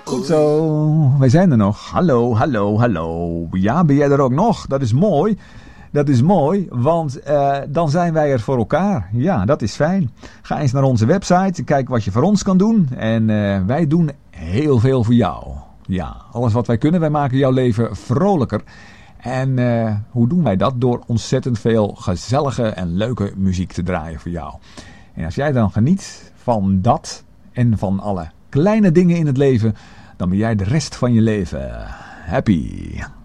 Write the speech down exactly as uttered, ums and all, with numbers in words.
Goed zo, wij zijn er nog. Hallo, hallo, hallo. Ja, ben jij er ook nog? Dat is mooi. Dat is mooi, want uh, dan zijn wij er voor elkaar. Ja, dat is fijn. Ga eens naar onze website, kijk wat je voor ons kan doen. En uh, wij doen heel veel voor jou. Ja, alles wat wij kunnen, wij maken jouw leven vrolijker. En uh, hoe doen wij dat? Door ontzettend veel gezellige en leuke muziek te draaien voor jou. En als jij dan geniet van dat en van alle kleine dingen in het leven, dan ben jij de rest van je leven happy.